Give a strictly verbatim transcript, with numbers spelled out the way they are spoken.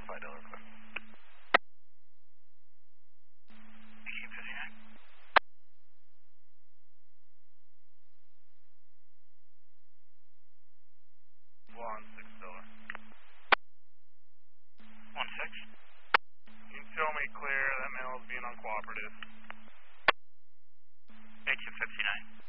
Alpha Delaware clear. eighteen fifty-nine. One six Delaware. One six. You can show me clear. That male is being uncooperative. eighteen fifty-nine.